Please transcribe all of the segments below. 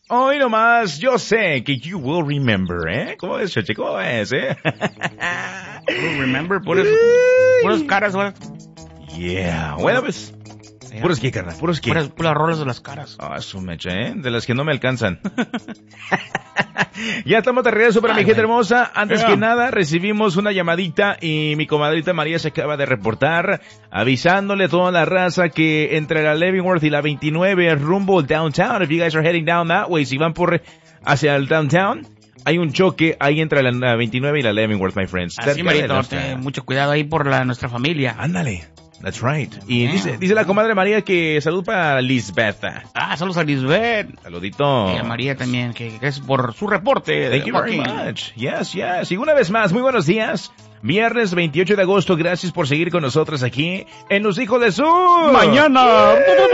Hoy nomás, yo sé que you will remember, ¿eh? ¿Cómo es, Choche? ¿Cómo es, Remember, puras caras, güey. Yeah, bueno, pues, puros qué, carnal, puros qué. Puras rolas de las caras. Ah, su mecha, de las que no me alcanzan. Ya estamos de regreso para mi gente hermosa. Antes que nada, recibimos una llamadita y mi comadrita María se acaba de reportar avisándole a toda la raza que entre la Leavenworth y la 29 rumbo downtown, if you guys are heading down that way, si van hacia el downtown, hay un choque ahí entre la 29 y la Leavenworth, my friends. Así, Marito, mucho cuidado ahí por nuestra familia. Ándale. That's right. Y dice la comadre María que salud para Lisbeth. Saludos a Lisbeth. Saludito. Y a María también, que es por su reporte. Thank you very much. Yes. Y una vez más, muy buenos días. Viernes 28 de agosto, gracias por seguir con nosotros aquí en Los Hijos de Su Mañana.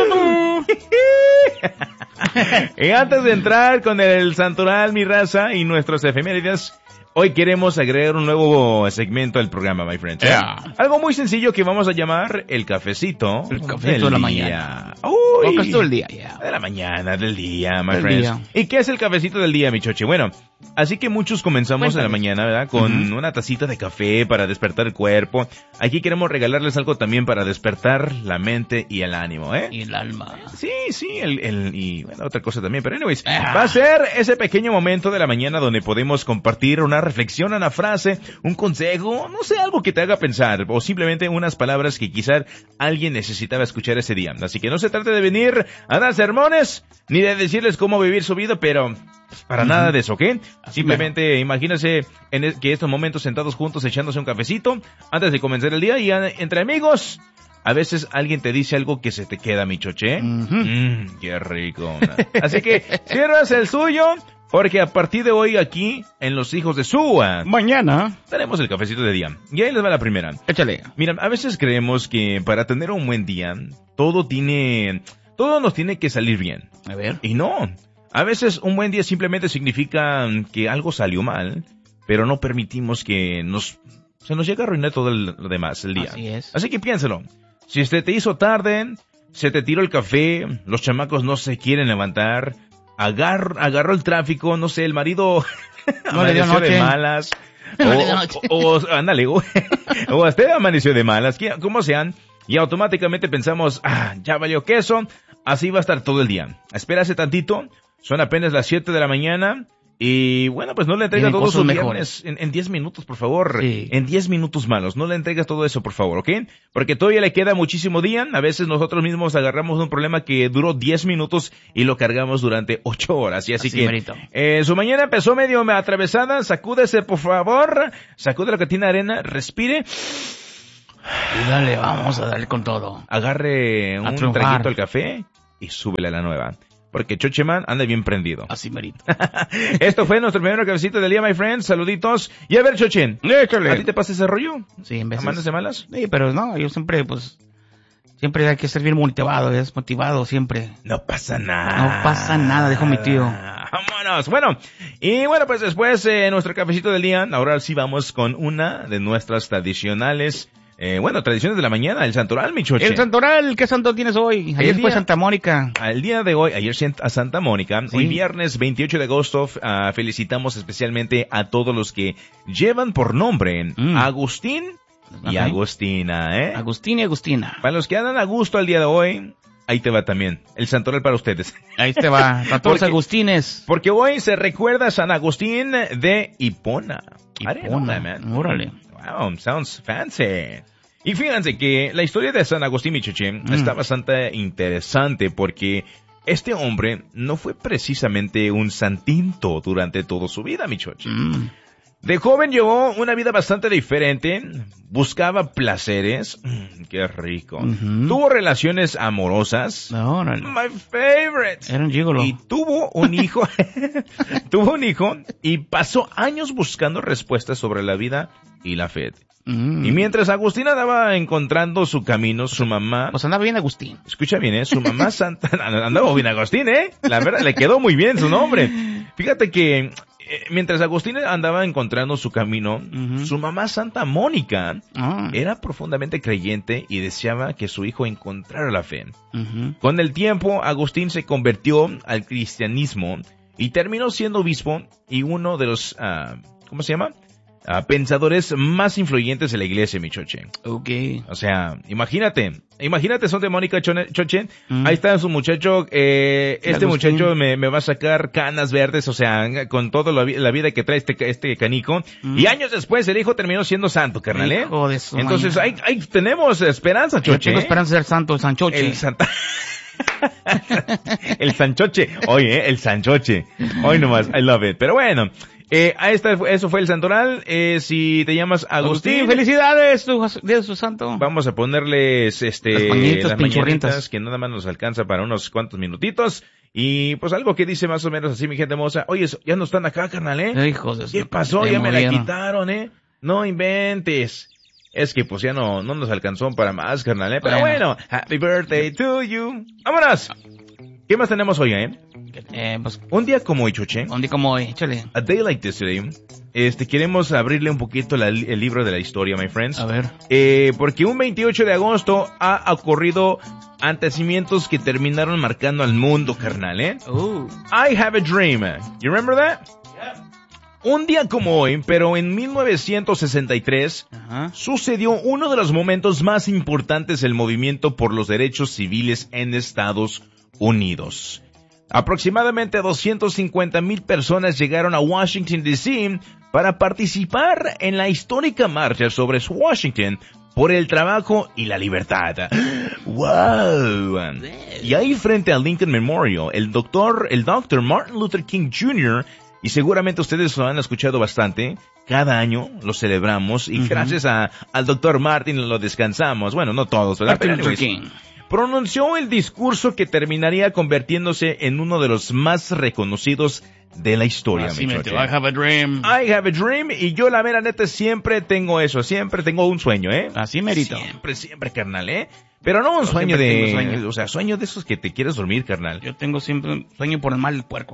Y antes de entrar con el santoral, mi raza, y nuestros efemérides, hoy queremos agregar un nuevo segmento al programa, my friends. Algo muy sencillo que vamos a llamar el cafecito. El cafecito de la mañana. Uy, el cafecito del día, de la mañana, del día, my friends. ¿Y qué es el cafecito del día, mi choche? Bueno, así que muchos comenzamos en la mañana, ¿verdad? Con una tacita de café para despertar el cuerpo. Aquí queremos regalarles algo también para despertar la mente y el ánimo, ¿eh? Y el alma. Sí, y bueno, otra cosa también. Pero anyways, va a ser ese pequeño momento de la mañana donde podemos compartir una reflexión, una frase, un consejo, no sé, algo que te haga pensar, o simplemente unas palabras que quizás alguien necesitaba escuchar ese día. Así que no se trata de venir a dar sermones, ni de decirles cómo vivir su vida, pero para nada de eso, ¿ok? Simplemente imagínense que estos momentos sentados juntos echándose un cafecito antes de comenzar el día y entre amigos, a veces alguien te dice algo que se te queda, mi choche. Qué rico. Así que cierras el suyo, porque a partir de hoy aquí, en Los Hijos de Su Mañana, tenemos el cafecito de día. Y ahí les va la primera. Échale. Mira, a veces creemos que para tener un buen día, todo nos tiene que salir bien. A ver. Y no. A veces un buen día simplemente significa que algo salió mal, pero no permitimos que se nos llegue a arruinar todo lo demás el día. Así es. Así que piénsalo. Si se te hizo tarde, se te tiró el café, los chamacos no se quieren levantar, agarró el tráfico, no sé, el marido no le dio amaneció noche. de malas, o usted amaneció de malas, como sean, y automáticamente pensamos, ya valió queso, así va a estar todo el día. Espérase tantito, son apenas las 7 de la mañana, y bueno, pues no le entrega todos sus viernes en 10 minutos, por favor. Sí. En 10 minutos malos. No le entregas todo eso, por favor, ¿ok? Porque todavía le queda muchísimo día. A veces nosotros mismos agarramos un problema que duró 10 minutos y lo cargamos durante 8 horas. Y así que, su mañana empezó medio atravesada. Sacúdese, por favor. Sacude la que tiene arena. Respire. Y dale, vamos a darle con todo. Agarre un traguito al café y súbele a la nueva. Porque Chocheman anda bien prendido. Así merito. Esto fue nuestro primer cafecito del día, my friends. Saluditos. Y a ver, Chochen. Échale. ¿A ti te pasa ese rollo? Sí, en veces. ¿Amantes de malas? Sí, pero no, yo siempre hay que ser bien motivado siempre. No pasa nada. No pasa nada, dijo mi tío. Vámonos. Bueno, pues después nuestro cafecito del día. Ahora sí vamos con una de nuestras tradicionales... tradiciones de la mañana, el santoral, mi choche. El santoral, ¿qué santo tienes hoy? Ayer fue Santa Mónica. El día de hoy, ayer a Santa Mónica. Sí. Hoy viernes 28 de agosto, felicitamos especialmente a todos los que llevan por nombre Agustín y Agustina, Agustín y Agustina. Para los que andan a gusto el día de hoy, ahí te va también, el santoral para ustedes. Ahí te va, para todos los Agustines. Porque hoy se recuerda a San Agustín de Hipona. Órale. Wow, sounds fancy. Y fíjense que la historia de San Agustín, mi choche, está bastante interesante porque este hombre no fue precisamente un santinto durante toda su vida, mi choche. De joven llevó una vida bastante diferente, buscaba placeres, qué rico. Tuvo relaciones amorosas, my favorite. Era un gigolo. Y tuvo un hijo, y pasó años buscando respuestas sobre la vida y la fe. Y mientras Agustín andaba encontrando su camino, su mamá... Pues andaba bien Agustín. Escucha bien, su mamá santa... Andaba bien Agustín, La verdad, le quedó muy bien su nombre. Fíjate que mientras Agustín andaba encontrando su camino, su mamá Santa Mónica era profundamente creyente y deseaba que su hijo encontrara la fe. Con el tiempo, Agustín se convirtió al cristianismo y terminó siendo obispo y uno de los, ¿cómo se llama? Pensadores más influyentes de la iglesia, mi Choche. Ok. O sea, imagínate, son de Mónica Choche, ahí está su muchacho, este muchacho me va a sacar canas verdes, o sea, con toda la vida que trae este canico, y años después el hijo terminó siendo santo, carnal, ¿eh? Hijo de su Entonces, ahí tenemos esperanza, Choche. Tengo esperanza de ser santo, el Sanchoche. El Sanchoche. Oye, el Sanchoche. Hoy nomás, I love it. Pero bueno, eso fue el santoral. Si te llamas Agustín, felicidades, día de su santo. Vamos a ponerles las pinchurrientas, mañanitas, que nada más nos alcanza para unos cuantos minutitos. Y pues algo que dice más o menos así, mi gente hermosa. Oye, ya no están acá, carnal, Hijos de ¿qué pasó? Ya me la quitaron, No inventes. Es que pues ya no nos alcanzó para más, carnal, Pero bueno, happy birthday to you. ¡Vámonos! ¿Qué más tenemos hoy, Pues, un día como hoy, Choche. un día como hoy, échale. A day like this today. Queremos abrirle un poquito el libro de la historia, my friends. A ver. Porque un 28 de agosto ha ocurrido acontecimientos que terminaron marcando al mundo, carnal, I have a dream. You remember that? Yeah. Un día como hoy, pero en 1963, sucedió uno de los momentos más importantes del movimiento por los derechos civiles en Estados Unidos. Aproximadamente 250,000 personas llegaron a Washington, D.C. para participar en la histórica marcha sobre Washington por el trabajo y la libertad. ¡Wow! Y ahí frente al Lincoln Memorial, el doctor Martin Luther King Jr., y seguramente ustedes lo han escuchado bastante, cada año lo celebramos y gracias al doctor Martin lo descansamos. Bueno, no todos, ¿verdad? Pero anyways, pronunció el discurso que terminaría convirtiéndose en uno de los más reconocidos de la historia, mi Choche. I have a dream. I have a dream, y yo la mera neta siempre tengo eso, siempre tengo un sueño, Así merito. Siempre, carnal, Pero no un sueño o sea, sueño de esos que te quieres dormir, carnal. Yo tengo siempre un sueño por el mal del puerco.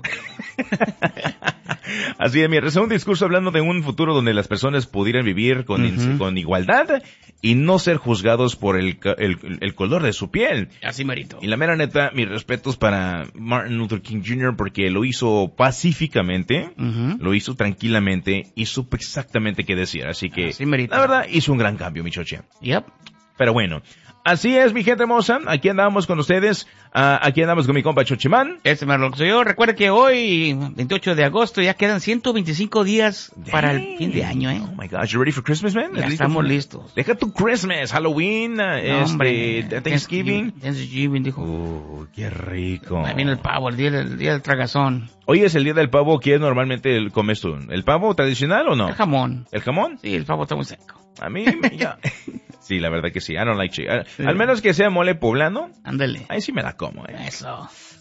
Así es, mira, es un discurso hablando de un futuro donde las personas pudieran vivir con igualdad y no ser juzgados por el color de su piel. Así merito. Y la mera neta, mis respetos para Martin Luther King Jr. porque lo hizo pacíficamente, lo hizo tranquilamente y supo exactamente qué decir. Así que, la verdad, hizo un gran cambio, mi Choche. Yep. Pero bueno, así es, mi gente hermosa. Aquí andamos con ustedes. Aquí andamos con mi compa Chochimán. Soy yo. Recuerda que hoy, 28 de agosto, ya quedan 125 días para el fin de año, Oh my gosh, you ready for Christmas, man? Ya estamos listos. Deja tu Christmas, Halloween, Thanksgiving. Thanksgiving, dijo. Qué rico. Ahí viene el pavo, el día del tragazón. Hoy es el día del pavo. ¿Qué normalmente comes tú? ¿El pavo tradicional o no? El jamón. ¿El jamón? Sí, el pavo está muy seco. A mí, ya. Sí, la verdad que sí. I don't like chicken. Al menos que sea mole poblano. Ándale. Ahí sí me la como, Eso.